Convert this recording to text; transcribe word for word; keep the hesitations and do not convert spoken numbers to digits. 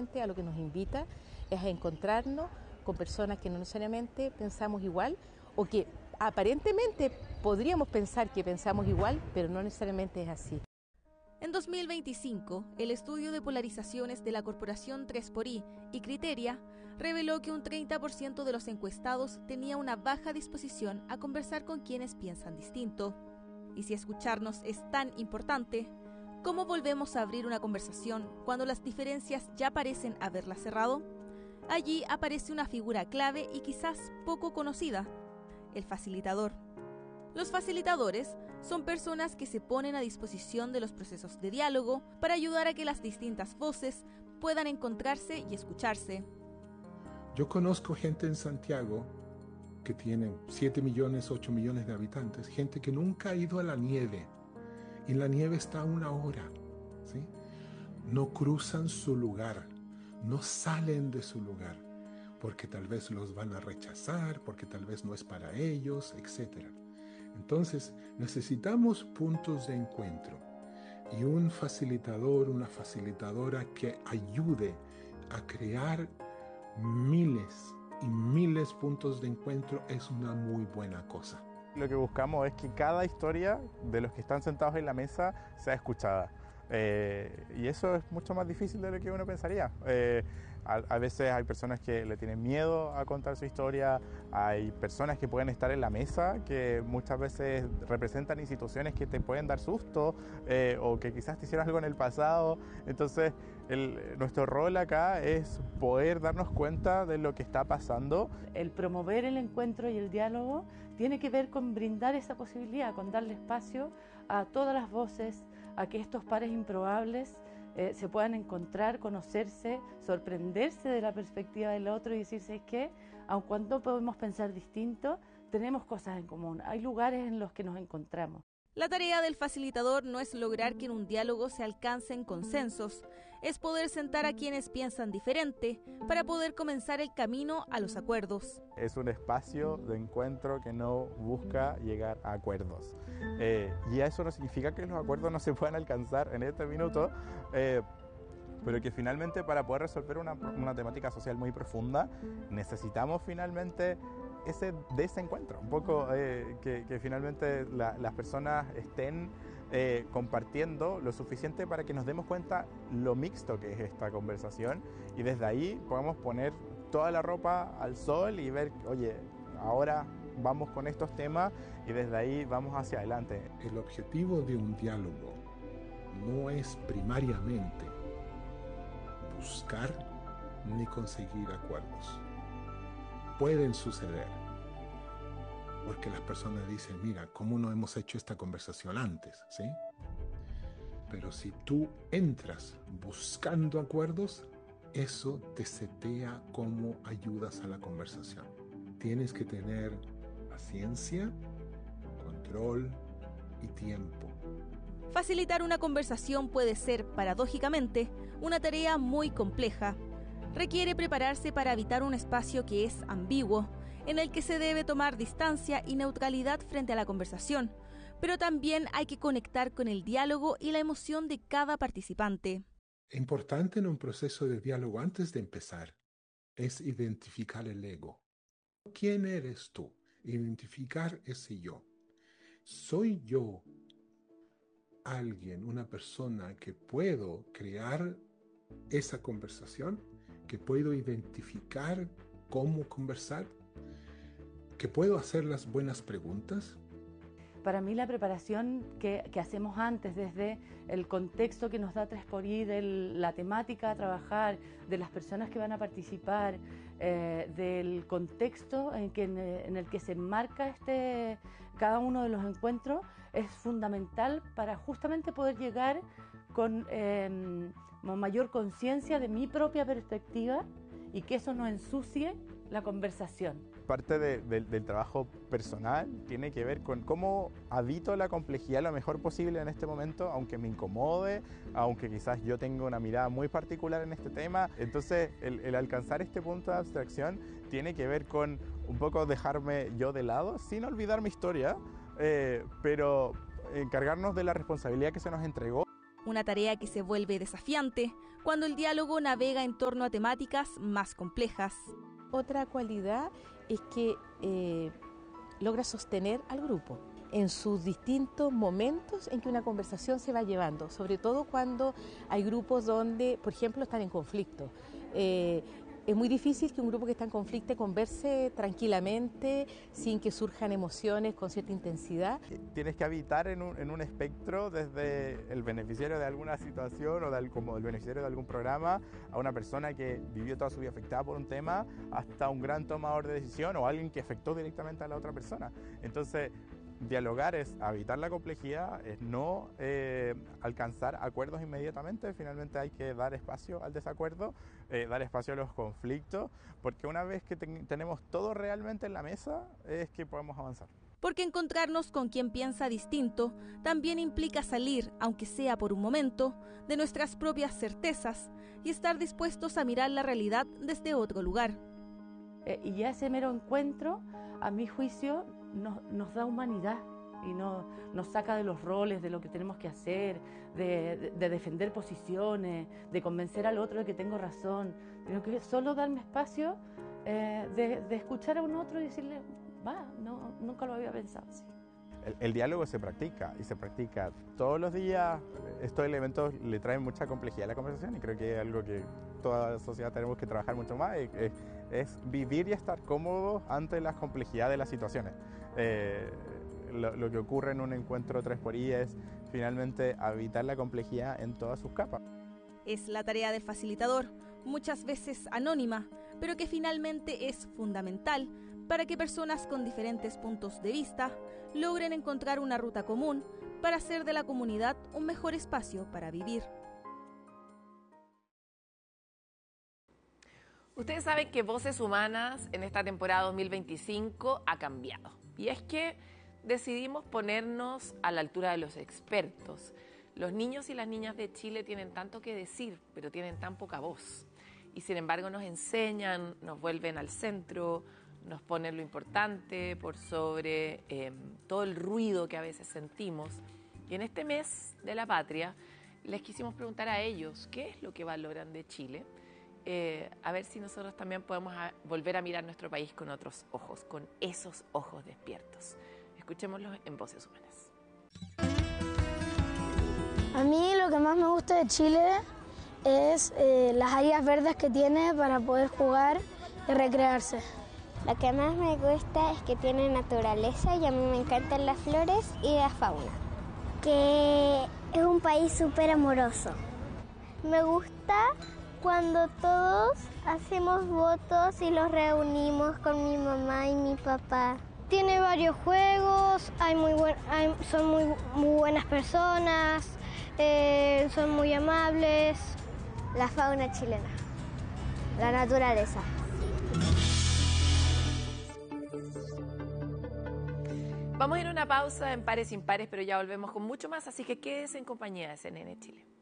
justamente a lo que nos invita es a encontrarnos con personas que no necesariamente pensamos igual o que aparentemente podríamos pensar que pensamos igual, pero no necesariamente es así. En dos mil veinticinco, el estudio de polarizaciones de la corporación tres por I y Criteria reveló que un treinta por ciento de los encuestados tenía una baja disposición a conversar con quienes piensan distinto. Y si escucharnos es tan importante, ¿cómo volvemos a abrir una conversación cuando las diferencias ya parecen haberla cerrado? Allí aparece una figura clave y quizás poco conocida: el facilitador. Los facilitadores son personas que se ponen a disposición de los procesos de diálogo para ayudar a que las distintas voces puedan encontrarse y escucharse. Yo conozco gente en Santiago que tiene siete millones, ocho millones de habitantes, gente que nunca ha ido a la nieve, y en la nieve está una hora, ¿sí? No cruzan su lugar, no salen de su lugar, porque tal vez los van a rechazar, porque tal vez no es para ellos, etcétera. Entonces, necesitamos puntos de encuentro y un facilitador, una facilitadora que ayude a crear miles y miles de puntos de encuentro es una muy buena cosa. Lo que buscamos es que cada historia de los que están sentados en la mesa sea escuchada. Eh, y eso es mucho más difícil de lo que uno pensaría. Eh, a, a veces hay personas que le tienen miedo a contar su historia, hay personas que pueden estar en la mesa que muchas veces representan instituciones que te pueden dar susto eh, o que quizás te hicieron algo en el pasado. Entonces el, nuestro rol acá es poder darnos cuenta de lo que está pasando. El promover el encuentro y el diálogo tiene que ver con brindar esa posibilidad, con darle espacio a todas las voces, a que estos pares improbables eh, se puedan encontrar, conocerse, sorprenderse de la perspectiva del otro y decirse que, aun cuando podemos pensar distinto, tenemos cosas en común, hay lugares en los que nos encontramos. La tarea del facilitador no es lograr que en un diálogo se alcancen consensos, es poder sentar a quienes piensan diferente para poder comenzar el camino a los acuerdos. Es un espacio de encuentro que no busca llegar a acuerdos. Eh, y eso no significa que los acuerdos no se puedan alcanzar en este minuto, eh, pero que finalmente para poder resolver una, una temática social muy profunda necesitamos finalmente ese desencuentro, un poco eh, que, que finalmente la, las personas estén eh, compartiendo lo suficiente para que nos demos cuenta lo mixto que es esta conversación y desde ahí podamos poner toda la ropa al sol y ver, oye, ahora vamos con estos temas y desde ahí vamos hacia adelante. El objetivo de un diálogo no es primariamente buscar ni conseguir acuerdos. Pueden suceder, porque las personas dicen, mira, ¿cómo no hemos hecho esta conversación antes? ¿Sí? Pero si tú entras buscando acuerdos, eso te setea cómo ayudas a la conversación. Tienes que tener paciencia, control y tiempo. Facilitar una conversación puede ser, paradójicamente, una tarea muy compleja. Requiere prepararse para habitar un espacio que es ambiguo, en el que se debe tomar distancia y neutralidad frente a la conversación, pero también hay que conectar con el diálogo y la emoción de cada participante. Importante en un proceso de diálogo antes de empezar es identificar el ego. ¿Quién eres tú? Identificar ese yo. ¿Soy yo alguien, una persona que puedo crear esa conversación? ¿Que puedo identificar cómo conversar? ¿Que puedo hacer las buenas preguntas? Para mí la preparación que, que hacemos antes, desde el contexto que nos da tres por I, de la temática a trabajar, de las personas que van a participar, eh, del contexto en, que, en el que se enmarca este, cada uno de los encuentros, es fundamental para justamente poder llegar con eh, mayor conciencia de mi propia perspectiva y que eso no ensucie la conversación. Parte de, de, del trabajo personal tiene que ver con cómo habito la complejidad lo mejor posible en este momento, aunque me incomode, aunque quizás yo tenga una mirada muy particular en este tema. Entonces, el, el alcanzar este punto de abstracción tiene que ver con un poco dejarme yo de lado, sin olvidar mi historia, eh, pero encargarnos de la responsabilidad que se nos entregó. una tarea que se vuelve desafiante cuando el diálogo navega en torno a temáticas más complejas. Otra cualidad es que eh, logra sostener al grupo en sus distintos momentos en que una conversación se va llevando, sobre todo cuando hay grupos donde, por ejemplo, están en conflicto. Eh, Es muy difícil que un grupo que está en conflicto converse tranquilamente, sin que surjan emociones con cierta intensidad. Tienes que habitar en un, en un espectro desde el beneficiario de alguna situación o del, como el beneficiario de algún programa a una persona que vivió toda su vida afectada por un tema, hasta un gran tomador de decisión o alguien que afectó directamente a la otra persona. Entonces, dialogar es habitar la complejidad, es no eh, alcanzar acuerdos inmediatamente, finalmente hay que dar espacio al desacuerdo, eh, dar espacio a los conflictos, porque una vez que ten- tenemos todo realmente en la mesa es que podemos avanzar. Porque encontrarnos con quien piensa distinto también implica salir, aunque sea por un momento, de nuestras propias certezas y estar dispuestos a mirar la realidad desde otro lugar. Eh, y ya ese mero encuentro, a mi juicio, nos, nos da humanidad y no, nos saca de los roles, de lo que tenemos que hacer, de, de, de defender posiciones, de convencer al otro de que tengo razón. Tengo que solo darme espacio eh, de, de escuchar a un otro y decirle, va, no, nunca lo había pensado así. El, el diálogo se practica y se practica todos los días. Estos elementos le traen mucha complejidad a la conversación y creo que es algo que toda la sociedad tenemos que trabajar mucho más. Es, es, es vivir y estar cómodos ante las complejidades de las situaciones. Eh, lo, lo que ocurre en un encuentro tres por I es finalmente habitar la complejidad en todas sus capas. Es la tarea del facilitador, muchas veces anónima, pero que finalmente es fundamental para que personas con diferentes puntos de vista logren encontrar una ruta común para hacer de la comunidad un mejor espacio para vivir. Ustedes saben que Voces Humanas en esta temporada dos mil veinticinco ha cambiado. Y es que decidimos ponernos a la altura de los expertos. Los niños y las niñas de Chile tienen tanto que decir, pero tienen tan poca voz. Y sin embargo nos enseñan, nos vuelven al centro, nos ponen lo importante por sobre eh, todo el ruido que a veces sentimos. Y en este mes de la patria les quisimos preguntar a ellos qué es lo que valoran de Chile. Eh, a ver si nosotros también podemos a, volver a mirar nuestro país con otros ojos, con esos ojos despiertos. Escuchémoslos en Voces Humanas. A mí lo que más me gusta de Chile es eh, las áreas verdes que tiene para poder jugar y recrearse. Lo que más me gusta es que tiene naturaleza y a mí me encantan las flores y la fauna. Que es un país súper amoroso. Me gusta cuando todos hacemos votos y los reunimos con mi mamá y mi papá. Tiene varios juegos, hay muy buen, hay, son muy, muy buenas personas, eh, son muy amables. La fauna chilena, la naturaleza. Vamos a ir a una pausa en Pares Impares, pero ya volvemos con mucho más, así que quédese en compañía de C N N Chile.